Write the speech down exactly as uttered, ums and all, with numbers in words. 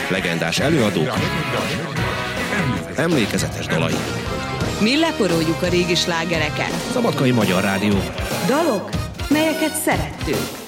legendás előadók, emlékezetes dalai. Mi leporoljuk a régi slágereket. Szabadkai Magyar Rádió. Dalok, melyeket szerettünk.